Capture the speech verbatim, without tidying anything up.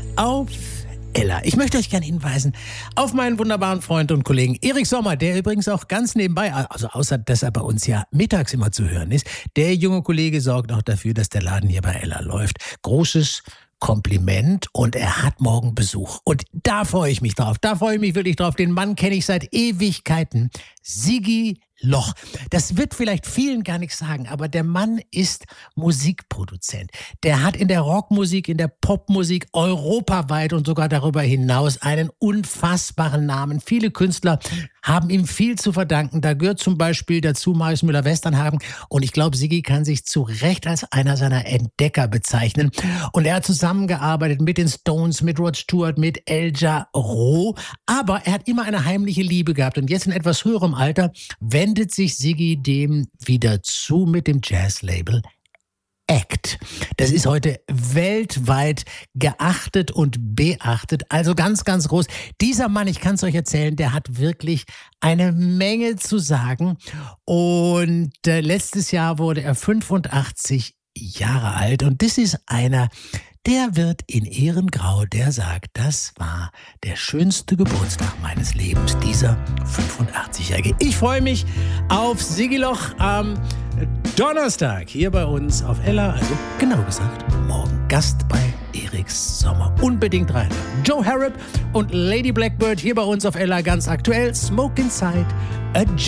auf Ella. Ich möchte euch gerne hinweisen auf meinen wunderbaren Freund und Kollegen Erik Sommer, der übrigens auch ganz nebenbei, also außer dass er bei uns ja mittags immer zu hören ist, der junge Kollege sorgt auch dafür, dass der Laden hier bei Ella läuft. Großes Kompliment, und er hat morgen Besuch. Und da freue ich mich drauf. Da freue ich mich wirklich drauf. Den Mann kenne ich seit Ewigkeiten. Sigi Loch. Das wird vielleicht vielen gar nichts sagen, aber der Mann ist Musikproduzent. Der hat in der Rockmusik, in der Popmusik europaweit und sogar darüber hinaus einen unfassbaren Namen. Viele Künstler haben ihm viel zu verdanken. Da gehört zum Beispiel dazu Marius Müller-Westernhagen. Und ich glaube, Sigi kann sich zu Recht als einer seiner Entdecker bezeichnen. Und er hat zusammengearbeitet mit den Stones, mit Rod Stewart, mit El Jarreau. Aber er hat immer eine heimliche Liebe gehabt. Und jetzt in etwas höherem Alter wendet sich Sigi dem wieder zu mit dem Jazzlabel Act. Das ist heute weltweit geachtet und beachtet, also ganz, ganz groß. Dieser Mann, ich kann es euch erzählen, der hat wirklich eine Menge zu sagen. Und äh, letztes Jahr wurde er fünfundachtzig Jahre alt, und das ist einer, der wird in Ehren grau, der sagt, das war der schönste Geburtstag meines Lebens, dieser fünfundachtzigjährige. Ich freue mich auf Sigi Loch am Donnerstag hier bei uns auf Ella, also genau gesagt, morgen Gast bei Eriks Sommer. Unbedingt rein. Joe Harrop und Lady Blackbird hier bei uns auf Ella, ganz aktuell. Smoke Inside a Jet.